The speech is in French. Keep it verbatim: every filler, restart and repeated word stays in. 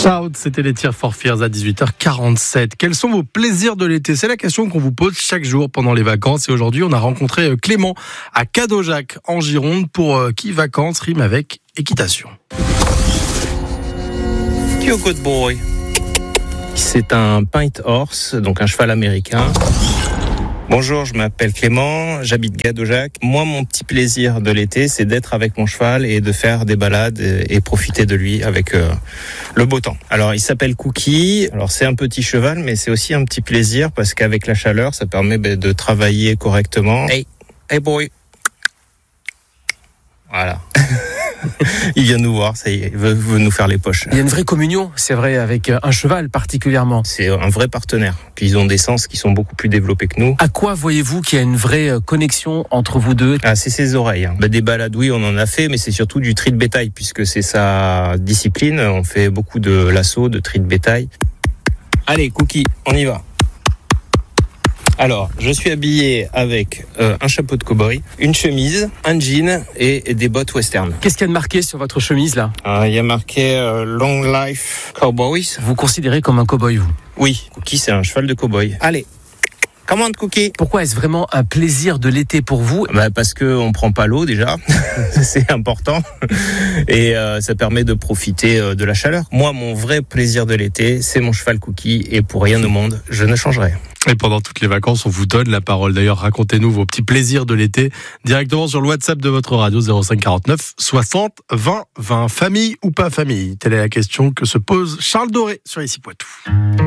Shout, c'était les Tears for Fears à dix-huit heures quarante-sept. Quels sont vos plaisirs de l'été ? C'est la question qu'on vous pose chaque jour pendant les vacances. Et aujourd'hui, on a rencontré Clément à Cadojac en Gironde pour qui vacances rime avec équitation. You good boy. C'est un pint horse, donc un cheval américain. Bonjour, je m'appelle Clément, j'habite Cadojac. Moi, mon petit plaisir de l'été, c'est d'être avec mon cheval et de faire des balades et profiter de lui avec euh, le beau temps. Alors, il s'appelle Cookie. Alors, c'est un petit cheval, mais c'est aussi un petit plaisir parce qu'avec la chaleur, ça permet de travailler correctement. Hey, hey boy. Voilà. Il vient nous voir, ça y est, il veut, veut nous faire les poches. Il y a une vraie communion, c'est vrai, avec un cheval particulièrement. C'est un vrai partenaire. Puis ils ont des sens qui sont beaucoup plus développés que nous. À quoi voyez-vous qu'il y a une vraie connexion entre vous deux ? Ah, c'est ses oreilles. Hein. Bah, des balades, oui, on en a fait, mais c'est surtout du tri de bétail, puisque c'est sa discipline. On fait beaucoup de lasso, de tri de bétail. Allez, Cookie, on y va. Alors, je suis habillé avec euh, un chapeau de cow-boy, une chemise, un jean et, et des bottes western. Qu'est-ce qu'il y a de marqué sur votre chemise là ? euh, Il y a marqué euh, Long Life Cowboys. Vous considérez comme un cow-boy, vous ? Oui, Cookie, c'est un cheval de cow-boy. Allez, commande Cookie. Pourquoi est-ce vraiment un plaisir de l'été pour vous ? Bah parce que on prend pas l'eau déjà, c'est important, et euh, ça permet de profiter euh, de la chaleur. Moi, mon vrai plaisir de l'été, c'est mon cheval Cookie, et pour rien au monde, je ne changerai. Et pendant toutes les vacances, on vous donne la parole. D'ailleurs, racontez-nous vos petits plaisirs de l'été directement sur le WhatsApp de votre radio zéro cinq quarante-neuf soixante vingt vingt. Famille ou pas famille ? Telle est la question que se pose Charles Doré sur Ici Poitou.